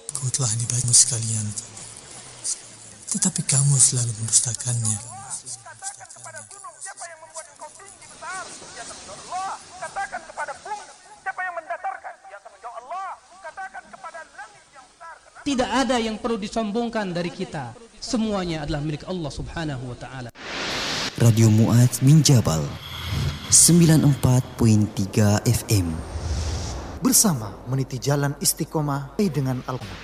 Kitabku telah dibacamu sekalian, tetapi kamu selalu mendustakannya. Katakan kepada gunung, siapa yang membuat engkau tinggi besar? Ya tanggung jawab Allah. Katakan kepada bumi, siapa yang mendatarkan? Ya tanggung jawab Allah. Katakan kepada langit yang besar. Tidak ada yang perlu disombongkan dari kita. Semuanya adalah milik Allah Subhanahu wa taala. Radio Mu'adz bin Jabal 94.3 FM. Bersama meniti jalan istiqomah dengan Al-Quran.